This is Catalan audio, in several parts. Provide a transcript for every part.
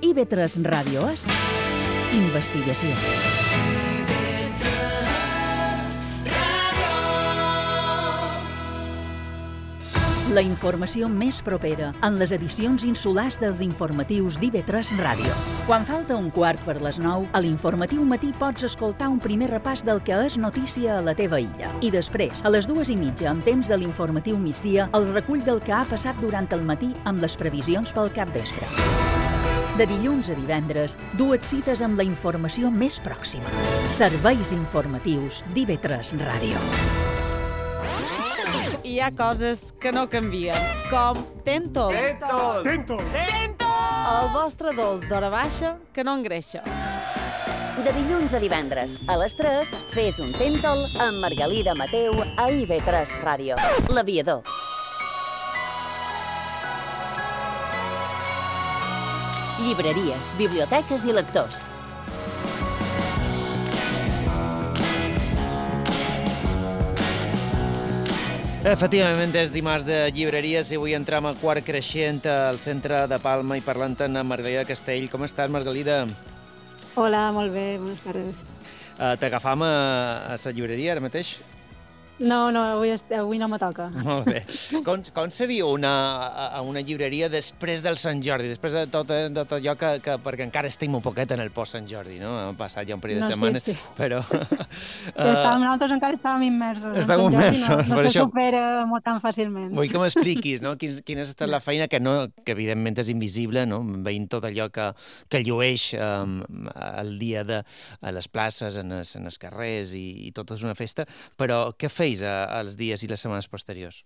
IB3 Ràdio és investigació. La informació més propera en les edicions insulars dels informatius d'IB3 Ràdio. Quan falta un quart per les 9, a l'informatiu matí pots escoltar un primer repàs del que és notícia a la teva illa. I després, a les 2:30, en temps de l'informatiu migdia, el recull del que ha passat durant el matí amb les previsions pel capvespre. De dilluns a divendres, dues cites amb la informació més pròxima. Serveis informatius d'IB3 Ràdio. Hi ha coses que no canvien, com Tentol. Tentol! El vostre dolç d'hora baixa que no engreixa. De dilluns a divendres, a les 3, fes un Tentol amb Margalida Mateu a IB3 Ràdio. L'aviador. Llibreries, biblioteques i lectors. Efectivament, és dimarts de llibreries i avui entram al quart creixent al centre de Palma i parlant amb Margalida Castell. Com estàs, Margalida? Hola, molt bé, bones tardes. T'agafam a la llibreria ara mateix? No, avui no me toca. Molt bé. Com se viu a una llibreria després del Sant Jordi, després de tot allò perquè encara estem un poquet en el post-Sant Jordi, no? Hem passat ja un parell de setmanes, sí. Però... Nosaltres encara estàvem immersos. Estàvem immersos. No se supera molt tan fàcilment. Vull que m'expliquis, no? Quina ha estat la feina que evidentment és invisible, no? Veient tot allò que llueix el dia a les places, en els carrers i tot és una festa, però què feis els dies i les setmanes posteriors?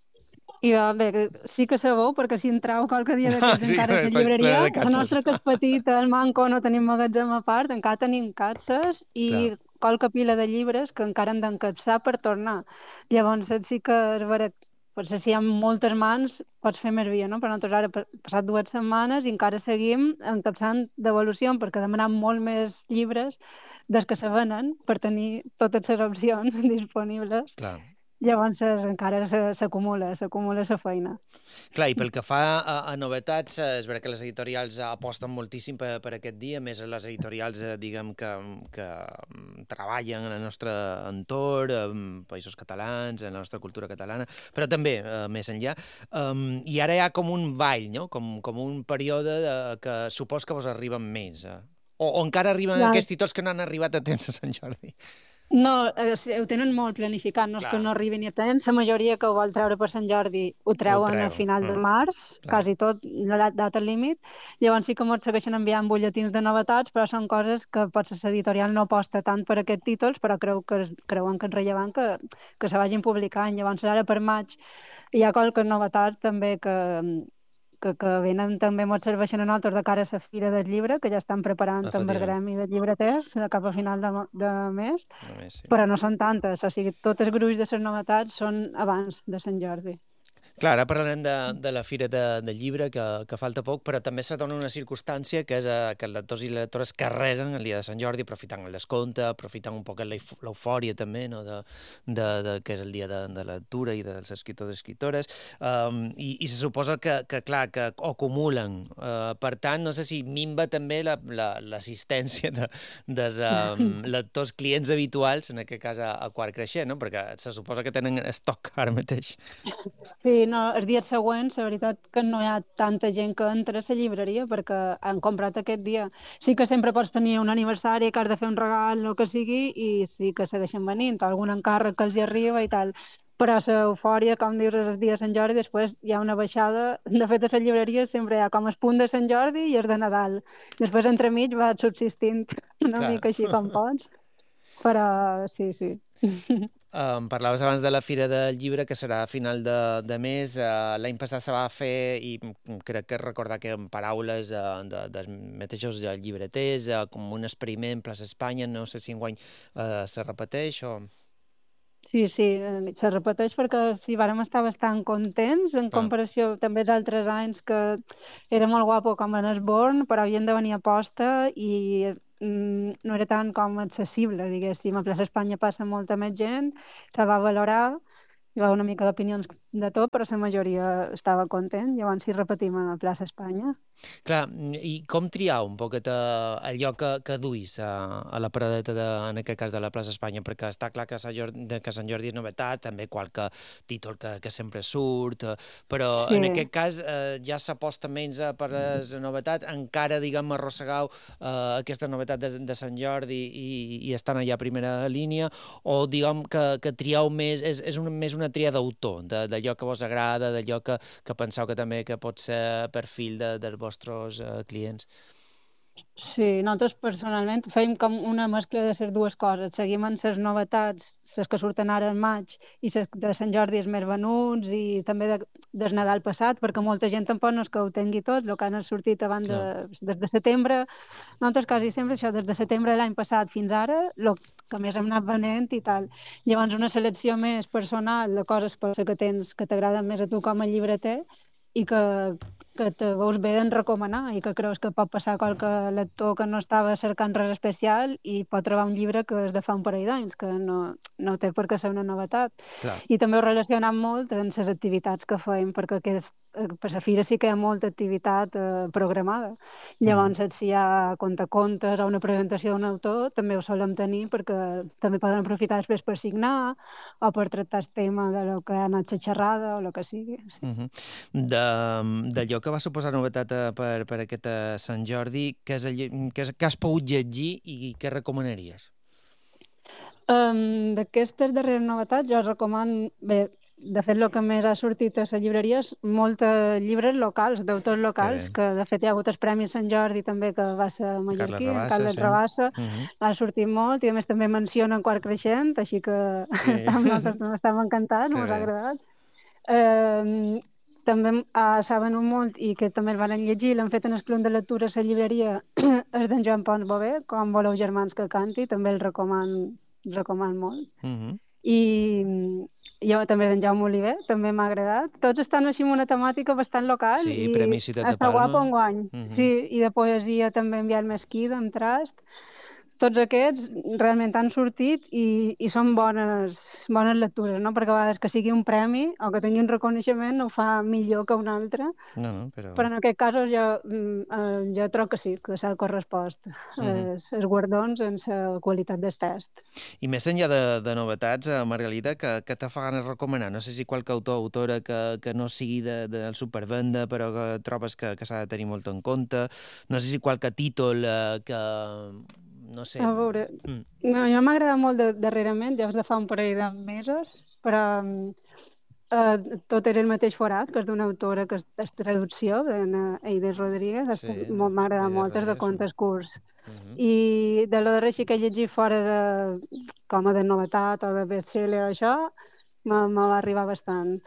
I bé, sí que sabeu, perquè si entrau qualque dia d'aquests encara a la llibreria, la nostra que és petita, el manco, no tenim magatzem a part, encara tenim capses i qualque pila de llibres que encara han d'encapçar per tornar. Llavors sí que és vera, potser si hi ha moltes mans pots fer més via, no? Però nosaltres ara passat 2 setmanes i encara seguim encapçant devolució perquè demanem molt més llibres des que se venen per tenir totes les opcions disponibles. Clar. Llavors encara s'acumula la feina. Clar, i pel que fa a novetats, és veritat que les editorials aposten moltíssim per aquest dia, més les editorials, diguem, que treballen en el nostre entorn, països catalans, en la nostra cultura catalana, però també més enllà. I ara hi ha com un ball, no? Com un període que supos que vos arriben més. O encara arriben aquests títols que no han arribat a temps a Sant Jordi? No, ho tenen molt planificat, no és que no arribin a temps. La majoria que ho vol treure per Sant Jordi ho treuen a final de març, quasi tot, la data límit. Llavors sí que ens segueixen enviant butlletins de novetats, però són coses que potser l'editorial no aposta tant per aquests títols, però creuen que és rellevant que se vagin publicant. Llavors ara per maig hi ha qualques novetats també que venen també molt serveixen a nosaltres de cara a la Fira del Llibre, que ja estan preparant amb el gremi de llibreters cap a final de mes, però no són tantes, o sigui, tot el gruix de les novetats són abans de Sant Jordi. Clar, ara parlarem de la Fira del Llibre, que falta poc, però també se dona una circumstància que és que els lectors i les lectores carreguen el dia de Sant Jordi, aprofitant el descompte, aprofitant un poc l'eufòria també, no? Que és el dia de lectura i dels escriptors i escriptores, i se suposa que acumulen. Per tant, no sé si minva també l'assistència dels lectors clients habituals, en aquest cas a quart creixent, no? Perquè se suposa que tenen estoc ara mateix. Sí, no, els dies següents, la veritat que no hi ha tanta gent que entra a la llibreria perquè han comprat aquest dia. Sí que sempre pots tenir un aniversari, que has de fer un regal, el que sigui, i sí que segueixen venint, algun encàrrec que els hi arriba i tal. Però l'eufòria, com dius, és el dia de Sant Jordi, després hi ha una baixada. De fet, a la llibreria sempre hi ha com el punt de Sant Jordi i el de Nadal. Després, entremig, va subsistint una mica així com pots. Però sí. Parlaves abans de la Fira del Llibre, que serà a final de mes. L'any passat se va fer, i crec que recordar que en paraules dels mateixos llibreters, com un experiment Plaça Espanya, no sé si enguany se repeteix o... Sí, se repeteix perquè sí, vàrem estar bastant contents en comparació també als altres anys, que era molt guapo com en el Born, però havien de venir a posta i no era tan com accessible, diguéssim. A Plaça Espanya passa molta més gent, se va valorar, hi va una mica d'opinions de tot, però la majoria estava content, llavors sí repetim a Plaça Espanya. Clar, i com triar un poquet allò que duis a la paradeta, en aquest cas, de la plaça Espanya? Perquè està clar que Sant Jordi és novetat, també qualque títol que sempre surt, però en aquest cas ja s'aposta menys per les novetats, encara, diguem, arrossegau aquesta novetat de Sant Jordi i estan allà a primera línia, o diguem que trieu més, és més una tria d'autor, d'allò que vos agrada, d'allò que penseu que també que pot ser perfil dels vostres clients? Sí, nosaltres personalment feim com una mescla de les dues coses. Seguim en les novetats, les que surten ara en maig, i les de Sant Jordi els més venuts, i també del Nadal passat, perquè molta gent tampoc no és que ho tingui tot, el que han sortit abans des de setembre. Nosaltres quasi sempre, això, des de setembre de l'any passat fins ara, el que més hem anat venent i tal. Llavors una selecció més personal de coses que tens que t'agraden més a tu com a llibreter i que te veus bé en recomanar i que creus que pot passar a qualque lector que no estava cercant res especial i pot trobar un llibre que és de fa un parell d'anys, que no té per què ser una novetat. Clar. I també ho relacionem molt amb les activitats que fem, perquè per la fira sí que hi ha molta activitat programada. Llavors, si hi ha contacontes o una presentació d'un autor, també ho solem tenir perquè també poden aprofitar després per signar o per tractar el tema de lo que ha anat la xerrada o el que sigui. Sí. D'allò que va suposar novetat per aquest Sant Jordi, què has pogut llegir i què recomanaries? D'aquestes darreres novetats jo recomano, bé, de fet el que més ha sortit a la llibreria és molts llibres locals, d'autors locals, que de fet hi ha hagut el Premi Sant Jordi també, que va ser mallorquí, Carles Rabassa, ha sortit molt, i a més també mencionen Quart Creixent, així que estem encantats, ens ha agradat. També saben molt, i que també el van llegir, l'han fet en el Club de Lectura a la llibreria, és d'en Joan Pons Bové, Com voleu germans que canti, també el recomano molt. I jo també d'en Jaume Oliver, també m'ha agradat. Tots estan així amb una temàtica bastant local i està guapo enguany. Sí, i de poesia també en Biel Mesquí, d'en Trast. Tots aquests realment han sortit i són bones lectures, no? Perquè a vegades que sigui un premi o que tingui un reconeixement no ho fa millor que un altre. Però en aquest cas jo trobo que sí, que s'ha correspost els guardons en la qualitat del text. I més enllà de novetats, Margalida, que te fa ganes recomanar? No sé si qualque autor o autora que no sigui de supervenda, però que trobes que s'ha de tenir molt en compte. No sé si qualque títol que... no sé. A veure, no, jo m'ha agradat molt darrerament, ja de fa un parell de mesos, però Tot era el mateix forat, que és d'una autora que és traducció, d'Eider Rodríguez, m'ha agradat molt, és de contes curts. I de lo darrer sí que he llegit fora com a de novetat o de bestseller o això, me va arribar bastant.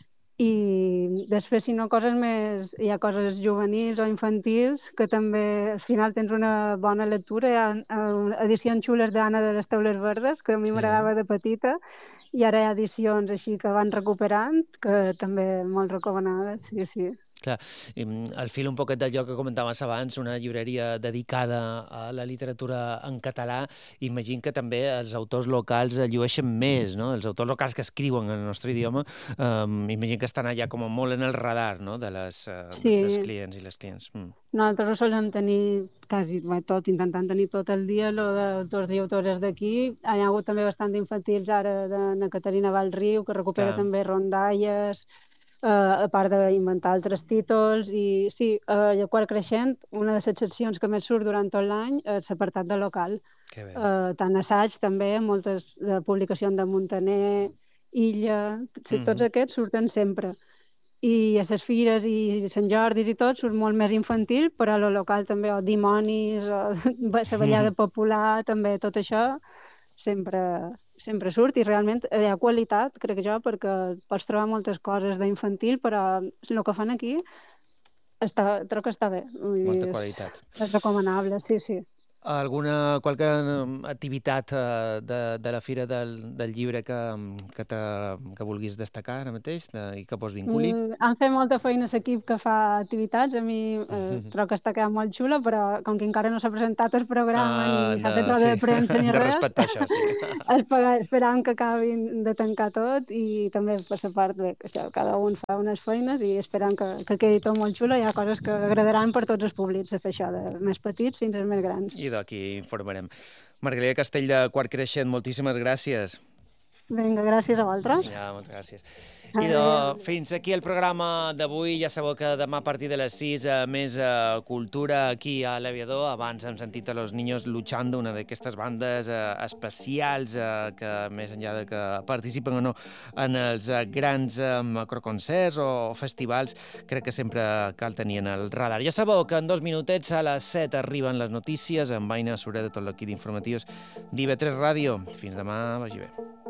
I després, si no, hi ha coses juvenils o infantils que també al final tens una bona lectura. Hi ha edicions xules d'Anna de les Teules Verdes, que a mi m'agradava de petita, i ara hi ha edicions així que van recuperant, que també molt recomanades, sí. Clar, al fil un poquet d'allò que comentaves abans, una llibreria dedicada a la literatura en català, imagino que també els autors locals llueixen més, no? Els autors locals que escriuen en el nostre idioma, imagino que estan allà com molt en el radar, no? dels clients i les clients. Nosaltres ho solem tenir quasi tot, intentant tenir tot el dia, d'autors i autores d'aquí. Hi ha hagut també bastant infantils ara de Caterina Vallriu, que recupera també rondalles, a part d'inventar altres títols. I sí, a Quart Creixent, una de les seccions que més surt durant tot l'any és l'apartat de local. Tant assaig també, moltes publicacions de Muntaner, Illa, tots aquests surten sempre. I a les fires i Sant Jordis i tot surt molt més infantil, però a lo local també, o dimonis, o la ballada popular, també tot això sempre surt, i realment hi ha qualitat, crec jo, perquè pots trobar moltes coses d'infantil, però el que fan aquí trobo que està bé. Molta qualitat. És recomanable, sí. Qualque activitat de la Fira del Llibre que vulguis destacar ara mateix i que vos vinculi? Han fet molta feina l'equip que fa activitats. A mi trobo que està quedant molt xula, però com que encara no s'ha presentat el programa ni s'ha fet roda de premsa ni de res, respectar això, sí. esperam que acabin de tancar tot i també per la part que això, cada un fa unes feines i esperam que quedi tot molt xula. Hi ha coses que agradaran per tots els públics a fer això, de més petits fins als més grans. I d'aquí informarem. Margalida Castell de Quart Creixent, moltíssimes gràcies. Vinga, gràcies a vosaltres. Ja, moltes gràcies. I fins aquí el programa d'avui. Ja sabeu que demà a partir de les 6 més cultura aquí a l'Aviador. Abans hem sentit a Los Niños Luchando, una d'aquestes bandes especials que més enllà de que participen o no en els grans macroconcerts o festivals, crec que sempre cal tenir en el radar. Ja sabeu que en 2 minutets a les 7 arriben les notícies amb Aina Sureda, tot l'equip d'informatius d'IV3 Ràdio. Fins demà, vagi bé.